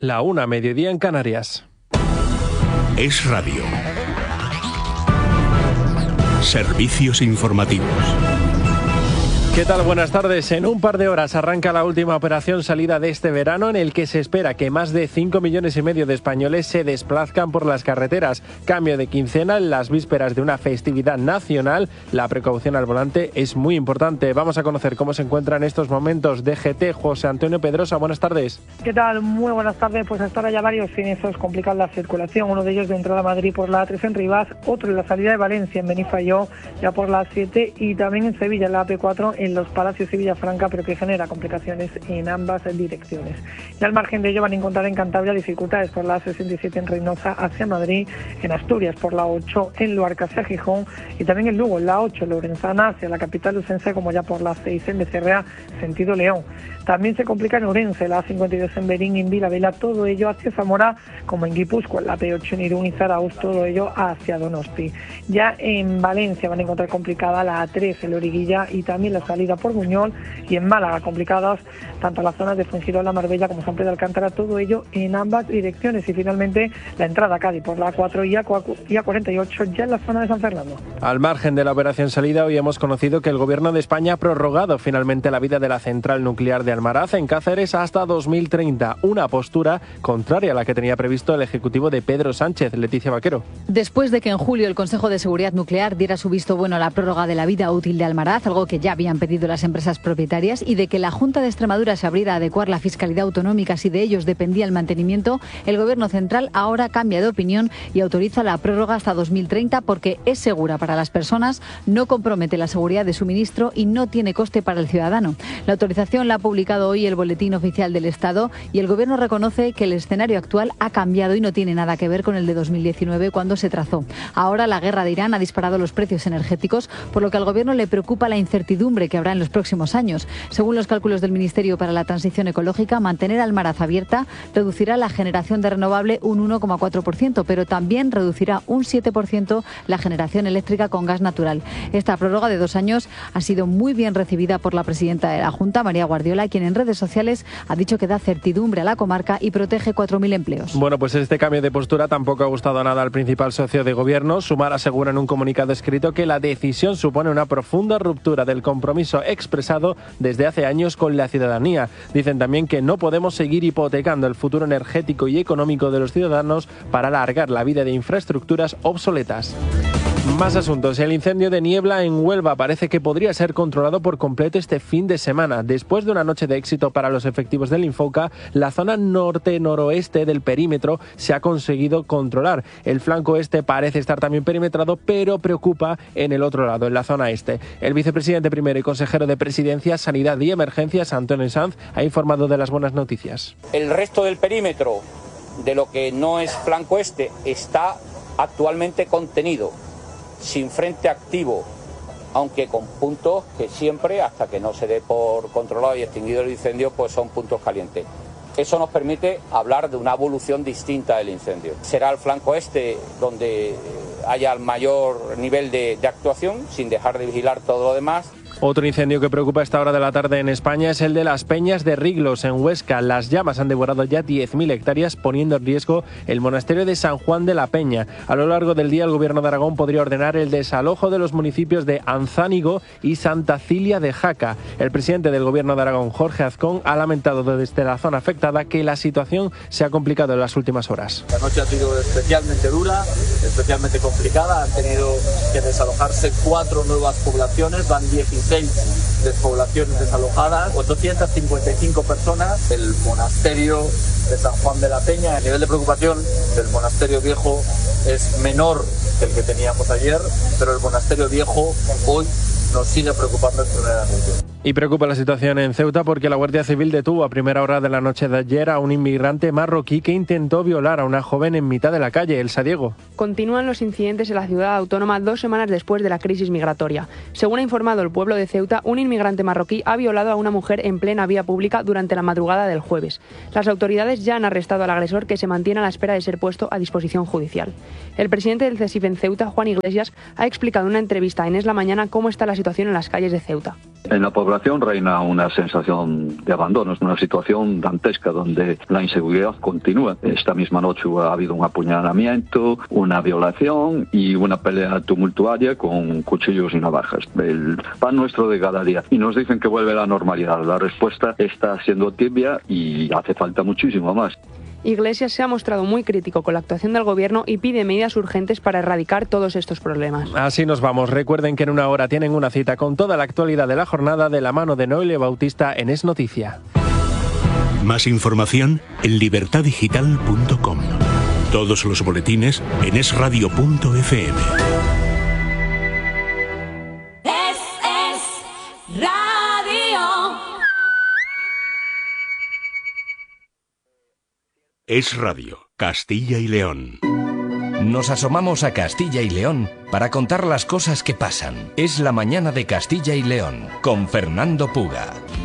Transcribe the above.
La 1, mediodía en Canarias. Es Radio. Servicios informativos. ¿Qué tal? Buenas tardes. En un par de horas arranca la última operación salida de este verano, en el que se espera que más de 5,5 millones de españoles se desplazcan por las carreteras. Cambio de quincena en las vísperas de una festividad nacional. La precaución al volante es muy importante. Vamos a conocer cómo se encuentra en estos momentos DGT. José Antonio Pedrosa, buenas tardes. ¿Qué tal? Muy buenas tardes. Pues hasta ahora ya varios siniestros complican la circulación. Uno de ellos de entrada a Madrid por la A3 en Rivas, otro en la salida de Valencia en Benifayó ya por la A7 y también en Sevilla en la AP4 en Los Palacios y Villafranca, pero que genera complicaciones en ambas direcciones. Y al margen de ello van a encontrar en Cantabria dificultades por la A67 en Reynosa hacia Madrid, en Asturias por la 8 en Luarca hacia Gijón y también en Lugo en la 8 Lorenzana hacia la capital lucense, como ya por la 6 en Becerrea sentido León. También se complica en Ourense, la A52 en Berín y en Vilavela, todo ello hacia Zamora, como en Guipúzcoa, en la P8 en Irún y Zarauz, todo ello hacia Donosti. Ya en Valencia van a encontrar complicada la A3 en Loriguilla y también la salida por Buñol, y en Málaga complicadas tanto las zonas de Fuengirola, Marbella como San Pedro de Alcántara, todo ello en ambas direcciones. Y finalmente la entrada a Cádiz por la A4 y A48 ya en la zona de San Fernando. Al margen de la operación salida, hoy hemos conocido que el Gobierno de España ha prorrogado finalmente la vida de la central nuclear de Almaraz en Cáceres hasta 2030, una postura contraria a la que tenía previsto el Ejecutivo de Pedro Sánchez. Leticia Vaquero. Después de que en julio el Consejo de Seguridad Nuclear diera su visto bueno a la prórroga de la vida útil de Almaraz, algo que ya habían pedido las empresas propietarias, y de que la Junta de Extremadura se abriera a adecuar la fiscalidad autonómica si de ellos dependía el mantenimiento, el Gobierno central ahora cambia de opinión y autoriza la prórroga hasta 2030 porque es segura para las personas, no compromete la seguridad de suministro y no tiene coste para el ciudadano. La autorización la ha publicado hoy el Boletín Oficial del Estado y el Gobierno reconoce que el escenario actual ha cambiado y no tiene nada que ver con el de 2019 cuando se trazó. Ahora la guerra de Irán ha disparado los precios energéticos, por lo que al Gobierno le preocupa la incertidumbre que habrá en los próximos años. Según los cálculos del Ministerio para la Transición Ecológica, mantener Almaraz abierta reducirá la generación de renovable un 1,4%, pero también reducirá un 7% la generación eléctrica con gas natural. Esta prórroga de 2 años ha sido muy bien recibida por la presidenta de la Junta, María Guardiola, quien en redes sociales ha dicho que da certidumbre a la comarca y protege 4.000 empleos. Bueno, pues este cambio de postura tampoco ha gustado nada al principal socio de gobierno. Sumar asegura en un comunicado escrito que la decisión supone una profunda ruptura del compromiso expresado desde hace años con la ciudadanía. Dicen también que no podemos seguir hipotecando el futuro energético y económico de los ciudadanos para alargar la vida de infraestructuras obsoletas. Más asuntos. El incendio de Niebla en Huelva parece que podría ser controlado por completo este fin de semana. Después de una noche de éxito para los efectivos del Infoca, la zona norte-noroeste del perímetro se ha conseguido controlar. El flanco este parece estar también perimetrado, pero preocupa en el otro lado, en la zona este. El vicepresidente primero y consejero de Presidencia, Sanidad y Emergencias, Antonio Sanz, ha informado de las buenas noticias. El resto del perímetro de lo que no es flanco este está actualmente contenido, sin frente activo, aunque con puntos que siempre, hasta que no se dé por controlado y extinguido el incendio, pues son puntos calientes. Eso nos permite hablar de una evolución distinta del incendio. Será el flanco este donde haya el mayor nivel de actuación, sin dejar de vigilar todo lo demás. Otro incendio que preocupa a esta hora de la tarde en España es el de las Peñas de Riglos, en Huesca. Las llamas han devorado ya 10.000 hectáreas, poniendo en riesgo el monasterio de San Juan de la Peña. A lo largo del día, el Gobierno de Aragón podría ordenar el desalojo de los municipios de Anzánigo y Santa Cilia de Jaca. El presidente del Gobierno de Aragón, Jorge Azcón, ha lamentado desde la zona afectada que la situación se ha complicado en las últimas horas. La noche ha sido especialmente dura, especialmente complicada. Han tenido que desalojarse 4 nuevas poblaciones, van 16 despoblaciones desalojadas, 855 personas. El monasterio de San Juan de la Peña, el nivel de preocupación del monasterio viejo es menor que el que teníamos ayer, pero el monasterio viejo hoy nos sigue preocupando extraordinariamente. Y preocupa la situación en Ceuta porque la Guardia Civil detuvo a primera hora de la noche de ayer a un inmigrante marroquí que intentó violar a una joven en mitad de la calle. Elsa Diego. Continúan los incidentes en la ciudad autónoma 2 semanas después de la crisis migratoria. Según ha informado el pueblo de Ceuta, un inmigrante marroquí ha violado a una mujer en plena vía pública durante la madrugada del jueves. Las autoridades ya han arrestado al agresor, que se mantiene a la espera de ser puesto a disposición judicial. El presidente del CESIF en Ceuta, Juan Iglesias, ha explicado en una entrevista en Es la Mañana cómo está la situación en las calles de Ceuta. En la población reina una sensación de abandono, es una situación dantesca donde la inseguridad continúa. Esta misma noche ha habido un apuñalamiento, una violación y una pelea tumultuaria con cuchillos y navajas. El pan nuestro de cada día. Y nos dicen que vuelve la normalidad. La respuesta está siendo tibia y hace falta muchísimo más. Iglesias se ha mostrado muy crítico con la actuación del gobierno y pide medidas urgentes para erradicar todos estos problemas. Así nos vamos. Recuerden que en una hora tienen una cita con toda la actualidad de la jornada de la mano de Noelia Bautista en Es Noticia. Más información en libertadigital.com. Todos los boletines en esradio.fm. Es Radio. Es Radio, Castilla y León. Nos asomamos a Castilla y León para contar las cosas que pasan. Es la mañana de Castilla y León con Fernando Puga.